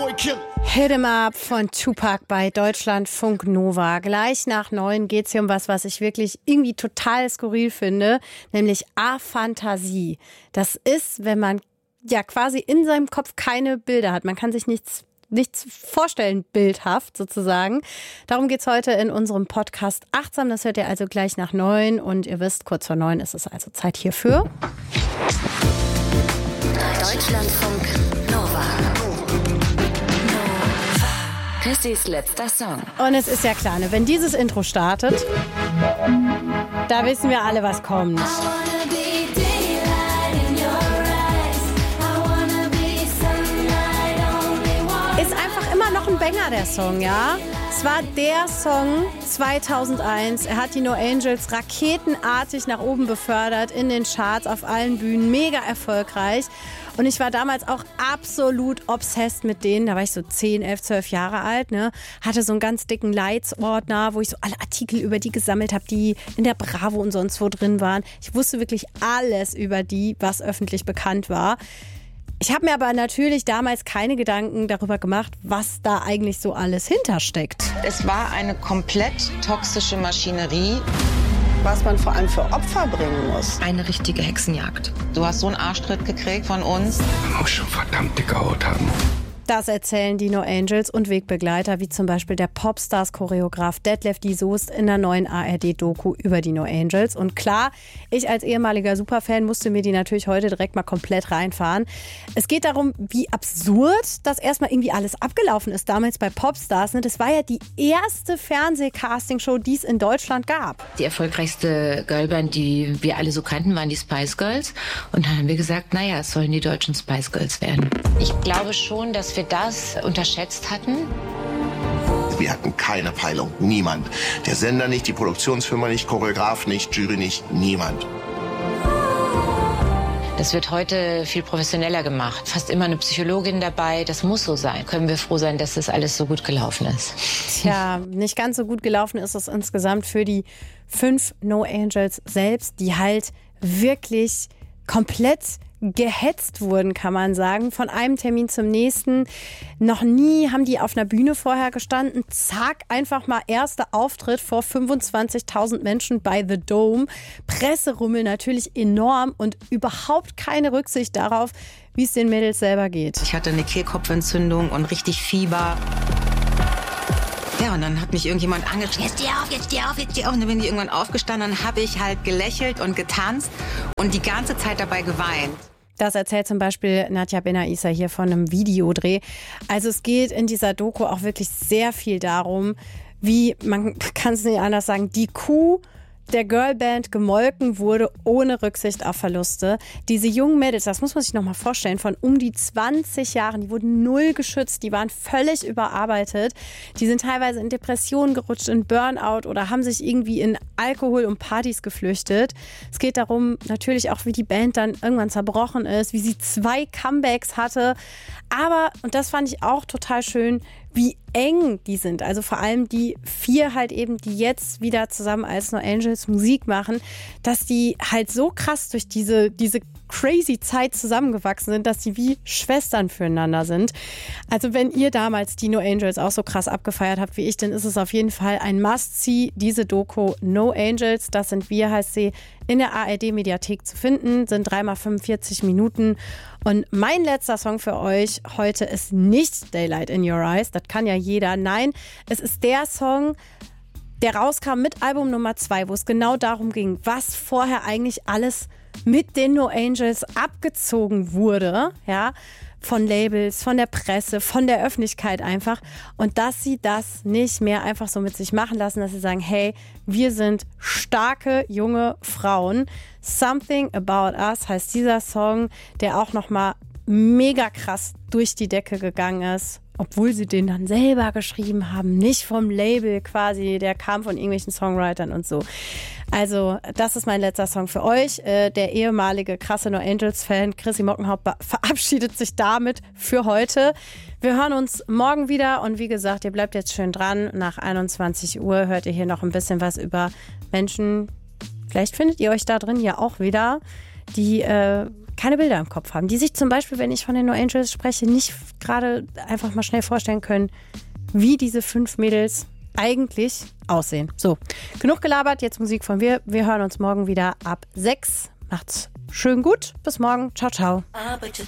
Hit 'em Up von Tupac bei Deutschlandfunk Nova. Gleich nach 9 geht's hier um was ich wirklich irgendwie total skurril finde, nämlich Aphantasie. Das ist, wenn man ja quasi in seinem Kopf keine Bilder hat. Man kann sich nichts vorstellen, bildhaft sozusagen. Darum geht's heute in unserem Podcast Achtsam. Das hört ihr also gleich nach 9 und ihr wisst, kurz vor 9 ist es also Zeit hierfür. Deutschlandfunk Nova. Chrissys letzter Song. Und es ist ja klar, ne? Wenn dieses Intro startet, da wissen wir alle, was kommt. Ist einfach immer noch ein Banger, der Song, ja? Es war der Song 2001. Er hat die No Angels raketenartig nach oben befördert in den Charts, auf allen Bühnen, mega erfolgreich. Und ich war damals auch absolut obsessed mit denen. Da war ich so 10, 11, 12 Jahre alt, ne? Hatte so einen ganz dicken Lights-Ordner, wo ich so alle Artikel über die gesammelt habe, die in der Bravo und sonst wo drin waren. Ich wusste wirklich alles über die, was öffentlich bekannt war. Ich habe mir aber natürlich damals keine Gedanken darüber gemacht, was da eigentlich so alles hintersteckt. Es war eine komplett toxische Maschinerie. Was man vor allem für Opfer bringen muss. Eine richtige Hexenjagd. Du hast so einen Arschtritt gekriegt von uns. Man muss schon verdammt dicke Haut haben. Das erzählen die No Angels und Wegbegleiter, wie zum Beispiel der Popstars-Choreograf Detlef die Soest in der neuen ARD-Doku über die No Angels. Und klar, ich als ehemaliger Superfan musste mir die natürlich heute direkt mal komplett reinfahren. Es geht darum, wie absurd das erstmal irgendwie alles abgelaufen ist, damals bei Popstars. Das war ja die erste Fernseh-Casting-Show, die es in Deutschland gab. Die erfolgreichste Girlband, die wir alle so kannten, waren die Spice Girls. Und dann haben wir gesagt, naja, es sollen die deutschen Spice Girls werden. Ich glaube schon, dass wir das unterschätzt hatten. Wir hatten keine Peilung, niemand. Der Sender nicht, die Produktionsfirma nicht, Choreograf nicht, Jury nicht, niemand. Das wird heute viel professioneller gemacht. Fast immer eine Psychologin dabei. Das muss so sein. Können wir froh sein, dass das alles so gut gelaufen ist. Tja, nicht ganz so gut gelaufen ist es insgesamt für die 5 No Angels selbst, die halt wirklich komplett gehetzt wurden, kann man sagen, von einem Termin zum nächsten. Noch nie haben die auf einer Bühne vorher gestanden. Zack, einfach mal erster Auftritt vor 25.000 Menschen bei The Dome. Presserummel natürlich enorm und überhaupt keine Rücksicht darauf, wie es den Mädels selber geht. Ich hatte eine Kehlkopfentzündung und richtig Fieber. Ja, und dann hat mich irgendjemand angeschrien, jetzt steh auf, jetzt steh auf, jetzt steh auf. Und dann bin ich irgendwann aufgestanden und habe ich halt gelächelt und getanzt und die ganze Zeit dabei geweint. Das erzählt zum Beispiel Nadja Benaissa hier von einem Videodreh. Also es geht in dieser Doku auch wirklich sehr viel darum, wie, man kann es nicht anders sagen, die Kuh der Girlband gemolken wurde, ohne Rücksicht auf Verluste. Diese jungen Mädels, das muss man sich nochmal vorstellen, von um die 20 Jahren, die wurden null geschützt, die waren völlig überarbeitet. Die sind teilweise in Depressionen gerutscht, in Burnout oder haben sich irgendwie in Alkohol und Partys geflüchtet. Es geht darum, natürlich auch, wie die Band dann irgendwann zerbrochen ist, wie sie 2 Comebacks hatte. Aber, und das fand ich auch total schön, wie eng die sind. Also vor allem die 4 halt eben, die jetzt wieder zusammen als No Angels Musik machen, dass die halt so krass durch diese crazy Zeit zusammengewachsen sind, dass die wie Schwestern füreinander sind. Also wenn ihr damals die No Angels auch so krass abgefeiert habt wie ich, dann ist es auf jeden Fall ein Must-See, diese Doku No Angels, das sind wir, heißt sie, in der ARD-Mediathek zu finden, sind 3x 45 Minuten. Und mein letzter Song für euch heute ist nicht Daylight in Your Eyes, das kann ja jeder. Nein, es ist der Song, der rauskam mit Album Nummer 2, wo es genau darum ging, was vorher eigentlich alles mit den No Angels abgezogen wurde, ja, von Labels, von der Presse, von der Öffentlichkeit einfach. Und dass sie das nicht mehr einfach so mit sich machen lassen, dass sie sagen, hey, wir sind starke, junge Frauen. Something About Us heißt dieser Song, der auch nochmal mega krass durch die Decke gegangen ist. Obwohl sie den dann selber geschrieben haben, nicht vom Label quasi, der kam von irgendwelchen Songwritern und so. Also das ist mein letzter Song für euch. Der ehemalige krasse No Angels-Fan Chrissy Mockenhaupt verabschiedet sich damit für heute. Wir hören uns morgen wieder und wie gesagt, ihr bleibt jetzt schön dran. Nach 21 Uhr hört ihr hier noch ein bisschen was über Menschen. Vielleicht findet ihr euch da drin ja auch wieder, die keine Bilder im Kopf haben, die sich zum Beispiel, wenn ich von den No Angels spreche, nicht gerade einfach mal schnell vorstellen können, wie diese 5 Mädels eigentlich aussehen. So, genug gelabert, jetzt Musik von wir. Wir hören uns morgen wieder ab 6. Macht's schön gut. Bis morgen. Ciao, ciao. Arbeite